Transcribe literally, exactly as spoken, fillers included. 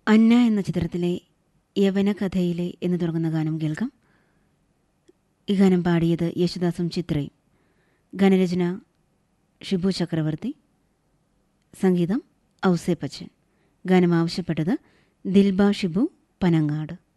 അന്ന എന്ന ചിത്രത്തിലെ യവനകഥയിലെ എന്ന് തുടങ്ങുന്ന ഗാനം കേൾക്കാം. ഈ ഗാനം പാടിയത് യേശുദാസും ചിത്രയും. ഗാനരചന ഷിബു ചക്രവർത്തി, സംഗീതം ഔസേപ്പച്ചൻ. ഗാനം ആവശ്യപ്പെട്ടത് ദിൽബ ഷിബു പനങ്ങാട്.